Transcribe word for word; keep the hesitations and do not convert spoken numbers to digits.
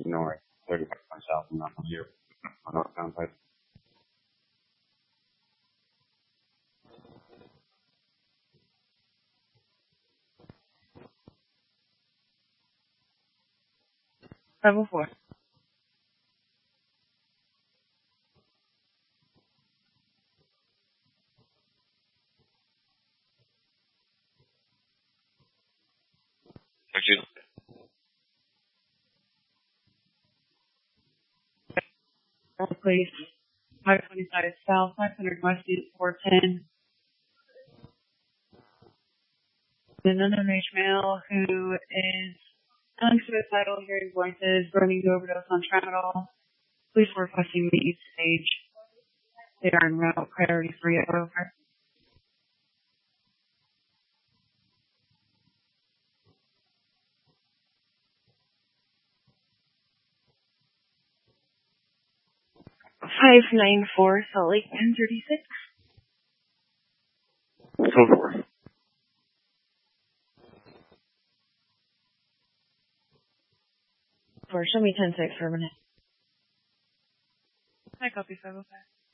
north, thirty-five points south from Mountain View on North Townside. five oh four. Section. Please. five twenty-five south, five hundred west, four ten. Another mage male who is feeling suicidal, hearing voices, running to overdose on tramadol. Please were requesting the east stage. They are en route. Priority three over. five nine four, Salt Lake ten thirty-six. Code four. Four, show me ten six for a minute. I copy five oh five.